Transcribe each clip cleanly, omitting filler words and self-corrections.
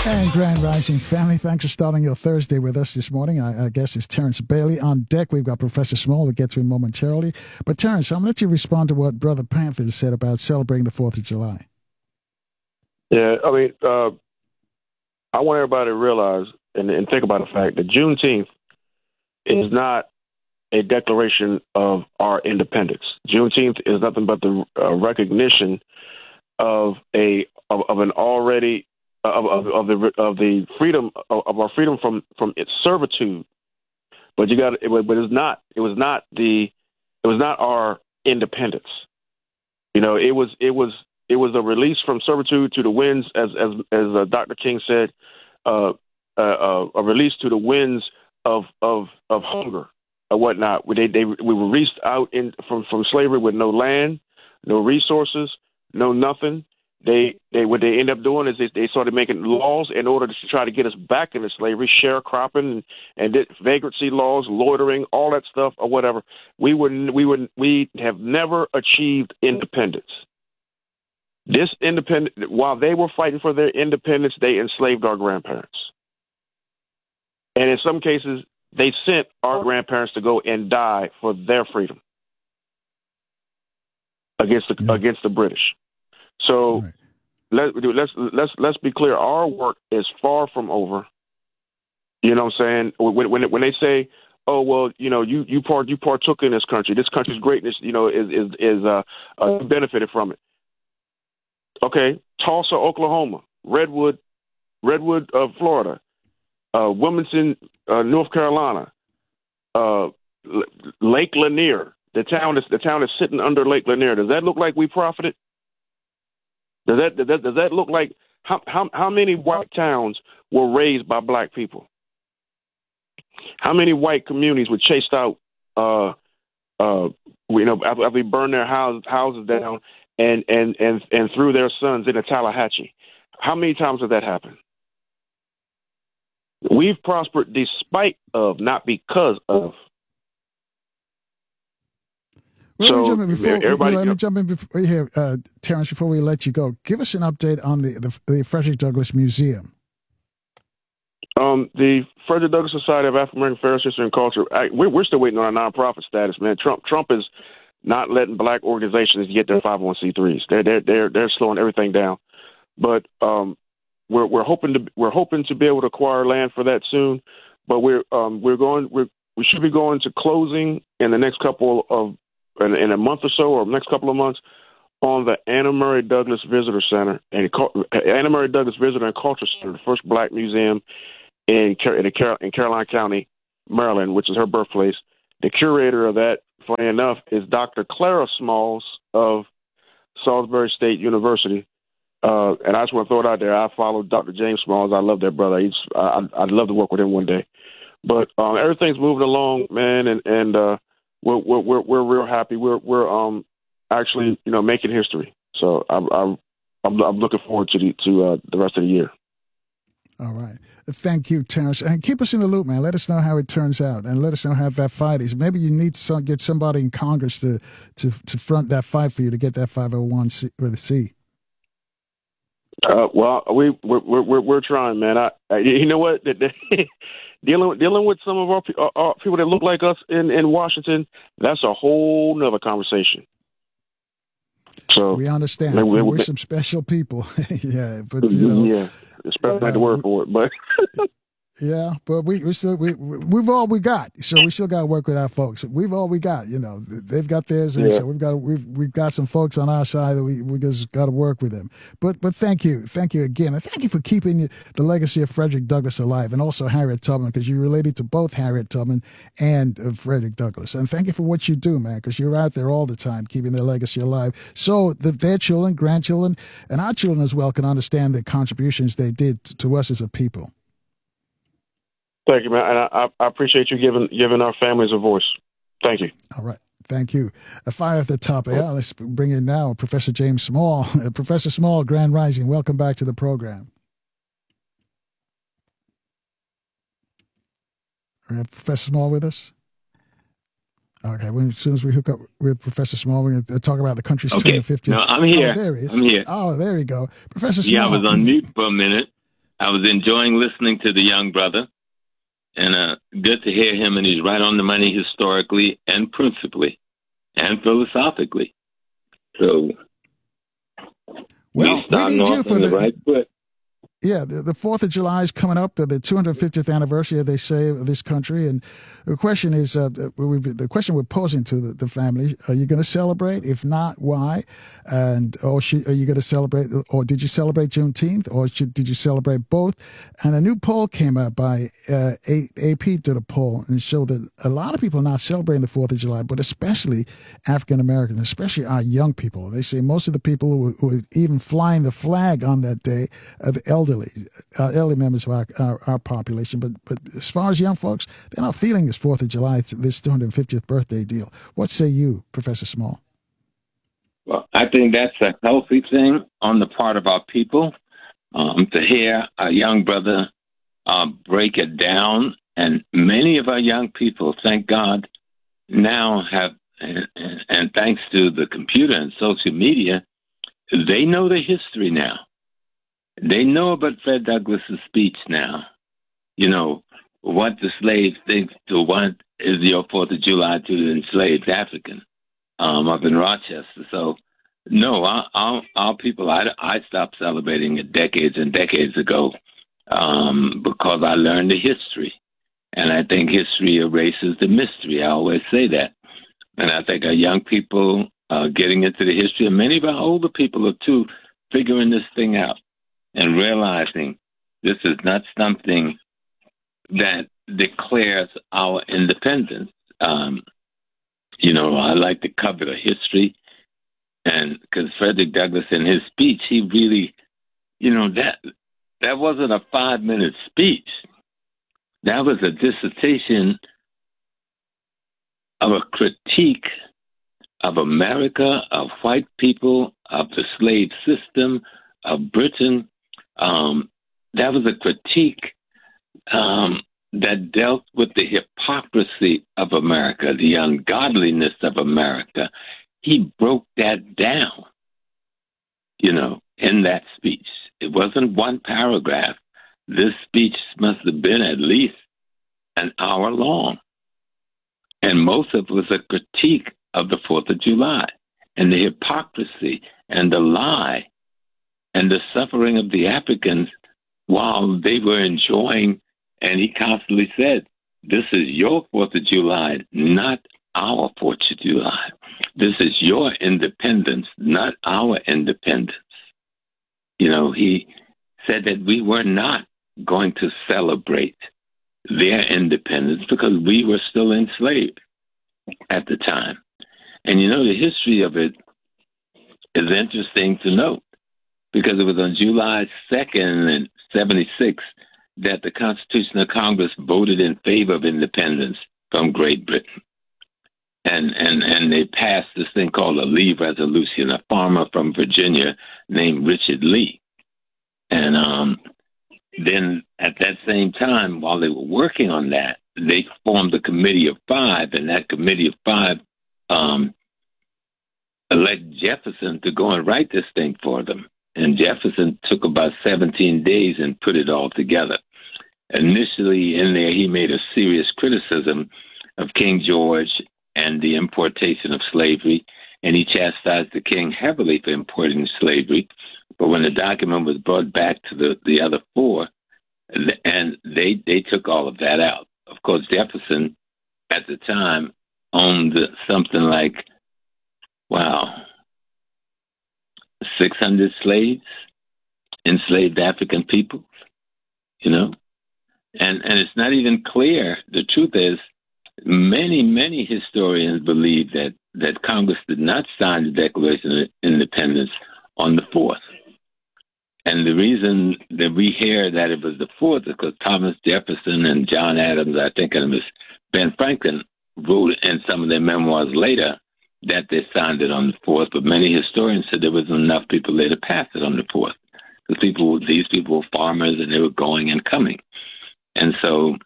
And Grand Rising family, thanks for starting your Thursday with us this morning. I guess it's Terrence Bailey. On deck, we've got Professor Small. We'll get to him momentarily. But Terrence, I'm going to let you respond to what Brother Panther said about celebrating the 4th of July. Yeah, I mean, I want everybody to realize and think about the fact that Juneteenth is not a declaration of our independence. Juneteenth is nothing but the recognition of an already of the freedom of our freedom from its servitude. But it was not our independence. You know, it was a release from servitude to the winds, as Dr. King said, a release to the winds of hunger or whatnot. We were released out from slavery with no land, no resources, no nothing. What they end up doing is they started making laws in order to try to get us back into slavery, sharecropping and vagrancy laws, loitering, all that stuff or whatever. We have never achieved independence. While they were fighting for their independence, they enslaved our grandparents. And in some cases, they sent our grandparents to go and die for their freedom against the British. So let's be clear. Our work is far from over. You know what I'm saying? When they say, "Oh well, you know, you partook in this country. This country's greatness, you know, is benefited from it." Okay, Tulsa, Oklahoma, Redwood, Florida, Wilmington, North Carolina, Lake Lanier. The town is sitting under Lake Lanier. Does that look like we profited? Does that look like how many white towns were raised by black people? How many white communities were chased out? After they burned their houses down and threw their sons into Tallahatchie. How many times has that happened? We've prospered despite of, not because of. Let me jump in before here, Terrence, before we let you go. Give us an update on the Frederick Douglass Museum. The Frederick Douglass Society of African American Affairs, History, and Culture, we're still waiting on our nonprofit status, man. Trump is not letting black organizations get their 501c3s. They're slowing everything down. But we're hoping to be able to acquire land for that soon. But we should be going to closing in the next in a month or so, or next couple of months, on the Anna Murray Douglass Visitor Center and Anna Murray Douglass Visitor and Culture Center, the first black museum in Caroline County, Maryland, which is her birthplace. The curator of that, funny enough, is Dr. Clara Smalls of Salisbury State University. And I just want to throw it out there. I follow Dr. James Smalls. I love that brother. I'd love to work with him one day. But everything's moving along, man, and we're real happy. We're actually, you know, making history. So I'm looking forward to the rest of the year. All right. Thank you, Terrence. And keep us in the loop, man. Let us know how it turns out, and let us know how that fight is. Maybe you need to get somebody in Congress to front that fight for you to get that 501c or the C. Well, we're trying, man. You know what? Dealing with some of our people that look like us in Washington, that's a whole nother conversation. So we understand. We're some special people. Yeah, but you know, yeah, especially like the word for it, but. Yeah, but we've all we got, so we still got to work with our folks. We've all we got, you know. They've got theirs, and so we've got some folks on our side that we just got to work with them. But thank you again, and thank you for keeping the legacy of Frederick Douglass alive, and also Harriet Tubman, because you're related to both Harriet Tubman and Frederick Douglass. And thank you for what you do, man, because you're out there all the time keeping their legacy alive, so that their children, grandchildren, and our children as well can understand the contributions they did to us as a people. Thank you, man. And I appreciate you giving our families a voice. Thank you. All right. Thank you. A fire at the top. Yeah, let's bring in now Professor James Small. Professor Small, Grand Rising. Welcome back to the program. We have Professor Small with us? Okay, as soon as we hook up with Professor Small, we're going to talk about the country's 250th. No, I'm here. Oh, there he is. I'm here. Oh, there you go. Professor Small. Yeah, I was on mute for a minute. I was enjoying listening to the young brother, and good to hear him, and he's right on the money historically and principally and philosophically. So, well, we need you for the right foot. Yeah, the 4th of July is coming up, the 250th anniversary, they say, of this country. And the question is, the question we're posing to the family, are you going to celebrate? If not, why? And are you going to celebrate, or did you celebrate Juneteenth, or did you celebrate both? And a new poll came out by AP did a poll and showed that a lot of people are not celebrating the 4th of July, but especially African Americans, especially our young people. They say most of the people who are even flying the flag on that day are the elderly members of our population. But as far as young folks, they're not feeling this 4th of July, this 250th birthday deal. What say you, Professor Small? Well, I think that's a healthy thing on the part of our people, to hear a young brother break it down. And many of our young people, thank God, now have, and thanks to the computer and social media, they know the history now. They know about Fred Douglass's speech now. You know, what the slave thinks to what is your 4th of July to the enslaved African up in Rochester. So, no, our people, I stopped celebrating it decades and decades ago because I learned the history. And I think history erases the mystery. I always say that. And I think our young people are getting into the history, and many of our older people are too, figuring this thing out and realizing this is not something that declares our independence. You know, I like to cover the history, and because Frederick Douglass, in his speech, he really, you know, that wasn't a 5-minute speech. That was a dissertation of a critique of America, of white people, of the slave system, of Britain. That was a critique that dealt with the hypocrisy of America, the ungodliness of America. He broke that down, you know, in that speech. It wasn't one paragraph. This speech must have been at least an hour long. And most of it was a critique of the 4th of July and the hypocrisy and the lie and the suffering of the Africans while they were enjoying. And he constantly said, this is your 4th of July, not our 4th of July. This is your independence, not our independence. You know, he said that we were not going to celebrate their independence because we were still enslaved at the time. And, you know, the history of it is interesting to note because it was on July 2nd, 1976, that the Constitutional Congress voted in favor of independence from Great Britain. And they passed this thing called a Lee Resolution, a farmer from Virginia named Richard Lee. And then at that same time, while they were working on that, they formed a committee of 5, and that committee of 5 elected Jefferson to go and write this thing for them. And Jefferson took about 17 days and put it all together. Initially in there, he made a serious criticism of King George and the importation of slavery, and he chastised the king heavily for importing slavery. But when the document was brought back to the other 4, and they took all of that out. Of course, Jefferson at the time owned something like, 600 slaves, enslaved African people, you know. And it's not even clear. The truth is, many historians believe that Congress did not sign the Declaration of Independence on the 4th. And the reason that we hear that it was the 4th is because Thomas Jefferson and John Adams, I think it was Ben Franklin, wrote in some of their memoirs later that they signed it on the 4th. But many historians said there wasn't enough people there to pass it on the 4th. Because these people were farmers and they were going and coming. And so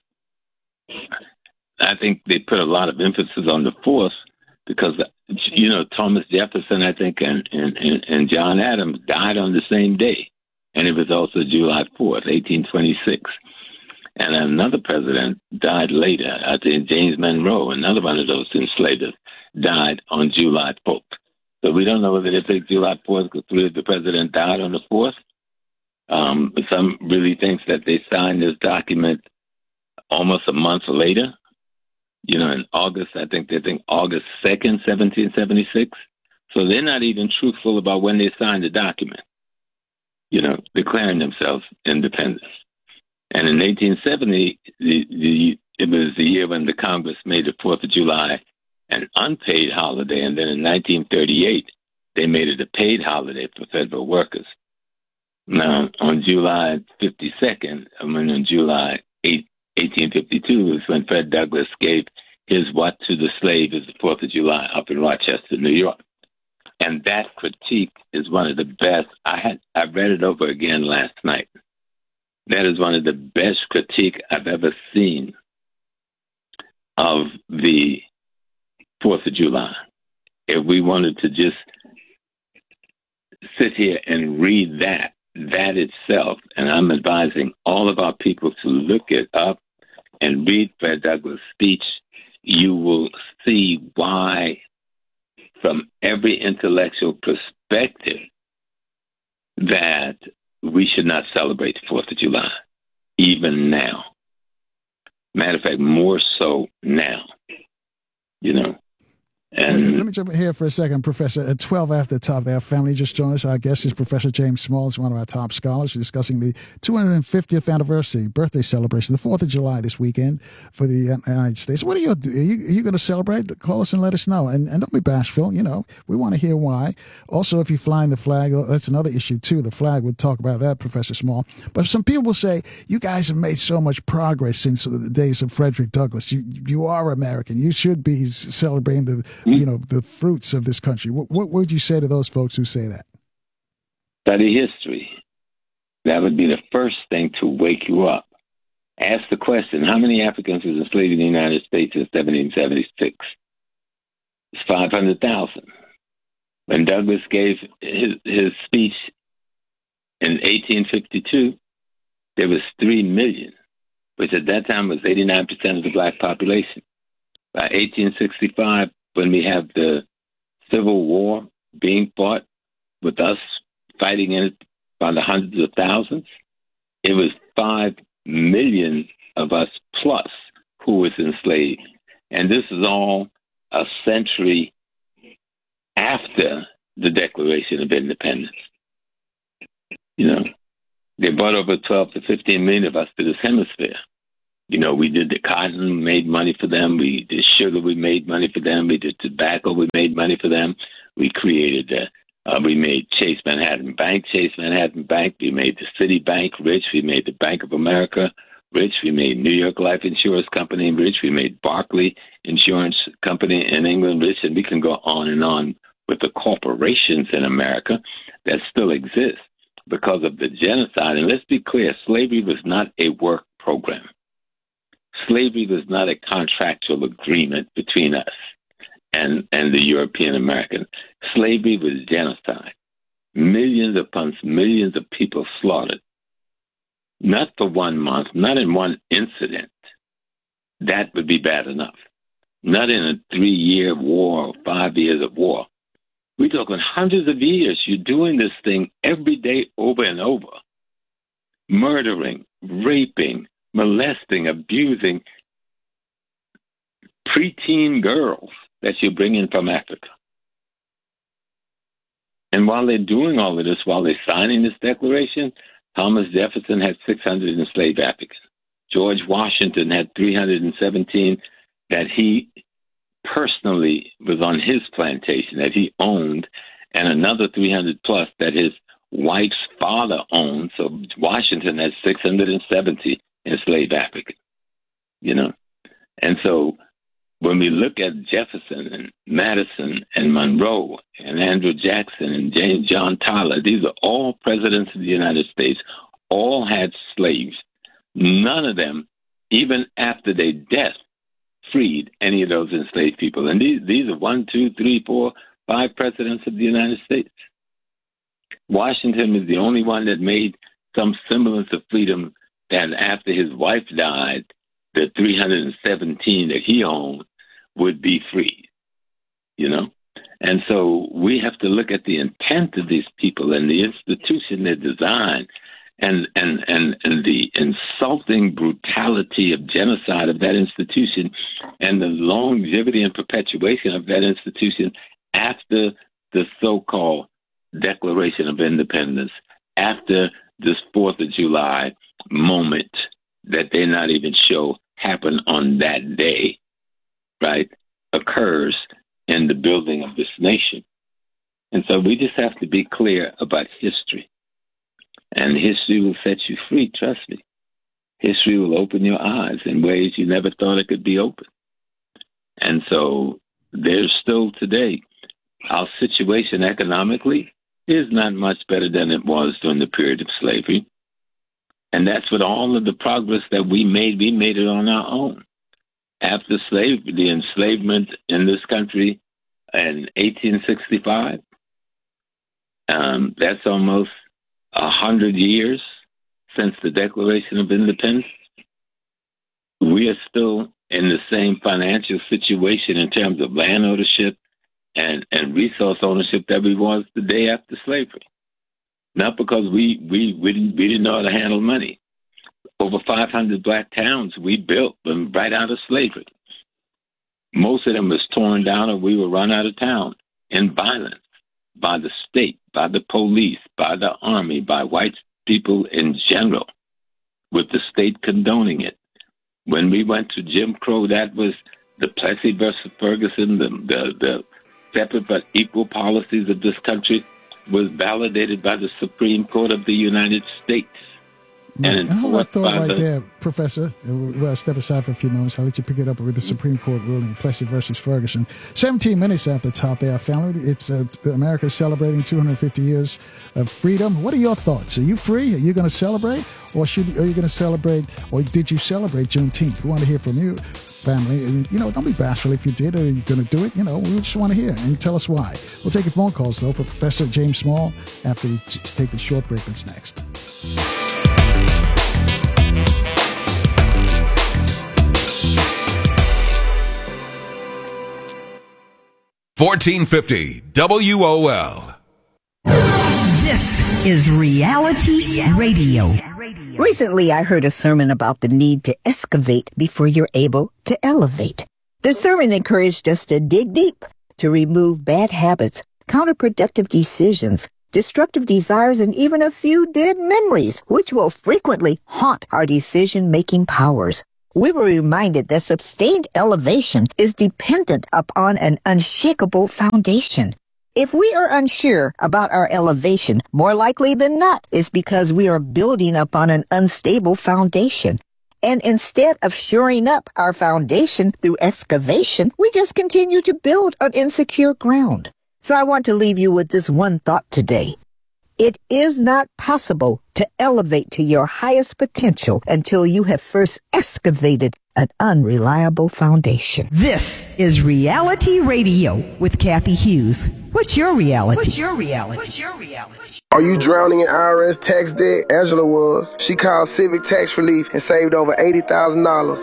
I think they put a lot of emphasis on the 4th because, you know, Thomas Jefferson, I think, and John Adams died on the same day. And it was also July 4th, 1826. And another president died later. I think James Monroe, another one of those enslavers, died on July 4th. So we don't know whether they picked July 4th because the president died on the 4th. Some really thinks that they signed this document almost a month later. In August, I think they think August 2nd, 1776. So they're not even truthful about when they signed the document, declaring themselves independent. And in 1870, it was the year when the Congress made the 4th of July an unpaid holiday. And then in 1938, they made it a paid holiday for federal workers. Now, on July 52nd, on July 8, 1852, is when Fred Douglass gave his What to the Slave is the 4th of July up in Rochester, New York. And that critique is one of the best. I read it over again last night. That is one of the best critique I've ever seen of the 4th of July. If we wanted to just sit here and read that itself, and I'm advising all of our people to look it up and read Fred Douglass' speech, you will see why, from every intellectual perspective, that we should not celebrate the 4th of July, even now. Matter of fact, more so now, And let me jump in here for a second, Professor. At 12 after the top, our family just joined us. Our guest is Professor James Small. He's one of our top scholars. We're discussing the 250th anniversary birthday celebration, the 4th of July this weekend for the United States. What are you do? Are you going to celebrate? Call us and let us know. And don't be bashful. We want to hear why. Also, if you're flying the flag, that's another issue too. The flag, we'll talk about that, Professor Small. But some people will say, you guys have made so much progress since the days of Frederick Douglass. You are American. You should be celebrating the fruits of this country. What would you say to those folks who say that? Study history. That would be the first thing to wake you up. Ask the question, how many Africans was enslaved in the United States in 1776? It's 500,000. When Douglass gave his speech in 1852, there was 3 million, which at that time was 89% of the black population. By 1865, when we have the Civil War being fought with us fighting in it by the hundreds of thousands, it was 5 million of us plus who was enslaved. And this is all a century after the Declaration of Independence. They brought over 12 to 15 million of us to this hemisphere. We did the cotton, made money for them. We did sugar, we made money for them. We did tobacco, we made money for them. We created, we made Chase Manhattan Bank. We made the Citibank rich. We made the Bank of America rich. We made New York Life Insurance Company rich. We made Barclay Insurance Company in England rich. And we can go on and on with the corporations in America that still exist because of the genocide. And let's be clear, slavery was not a work program. Slavery was not a contractual agreement between us and the European American. Slavery was genocide. Millions upon millions of people slaughtered. Not for 1 month, not in one incident. That would be bad enough. Not in a 3-year war or 5 years of war. We're talking hundreds of years. You're doing this thing every day over and over. Murdering, raping, molesting, abusing preteen girls that you bring in from Africa. And while they're doing all of this, while they're signing this declaration, Thomas Jefferson had 600 enslaved Africans. George Washington had 317 that he personally was on his plantation, that he owned, and another 300 plus that his wife's father owned. So Washington had 670 enslaved Africans, And so when we look at Jefferson and Madison and Monroe and Andrew Jackson and John Tyler, these are all presidents of the United States, all had slaves. None of them, even after their death, freed any of those enslaved people. And these are 1, 2, 3, 4, 5 presidents of the United States. Washington is the only one that made some semblance of freedom that after his wife died, the 317 that he owned would be free, you know? And so we have to look at the intent of these people and the institution they designed and the insulting brutality of genocide of that institution and the longevity and perpetuation of that institution after the so-called Declaration of Independence, after this 4th of July moment that they not even show happen on that day, right, occurs in the building of this nation. And so we just have to be clear about history. And history will set you free, trust me. History will open your eyes in ways you never thought it could be open. And so there's still today, our situation economically is not much better than it was during the period of slavery. And that's with all of the progress that we made it on our own. After slavery, the enslavement in this country in 1865, that's almost 100 years since the Declaration of Independence. We are still in the same financial situation in terms of land ownership and resource ownership that we was the day after slavery. Not because we didn't know how to handle money. Over 500 black towns we built them right out of slavery. Most of them was torn down or we were run out of town in violence by the state, by the police, by the army, by white people in general, with the state condoning it. When we went to Jim Crow, that was the Plessy versus Ferguson, the separate but equal policies of this country was validated by the Supreme Court of the United States. And hold that thought right there, Professor. We'll step aside for a few moments. I'll let you pick it up with the Supreme Court ruling, Plessy versus Ferguson. 17 minutes after the top there, family. It's America celebrating 250 years of freedom. What are your thoughts? Are you free? Are you going to celebrate? Or are you going to celebrate, or did you celebrate Juneteenth? We want to hear from you, family. And, don't be bashful if you did, or you're going to do it. We just want to hear and tell us why. We'll take your phone calls, though, for Professor James Small after we take the short break that's next. 1450 WOL. This is Reality Radio. Recently, I heard a sermon about the need to excavate before you're able to elevate. The sermon encouraged us to dig deep, to remove bad habits, counterproductive decisions, destructive desires, and even a few dead memories, which will frequently haunt our decision-making powers. We were reminded that sustained elevation is dependent upon an unshakable foundation. If we are unsure about our elevation, more likely than not, it's because we are building upon an unstable foundation. And instead of shoring up our foundation through excavation, we just continue to build on insecure ground. So I want to leave you with this one thought today. It is not possible to elevate to your highest potential until you have first excavated an unreliable foundation. This is Reality Radio with Kathy Hughes. What's your reality? What's your reality? What's your reality? Are you drowning in IRS tax debt? Angela was. She called Civic Tax Relief and saved over $80,000.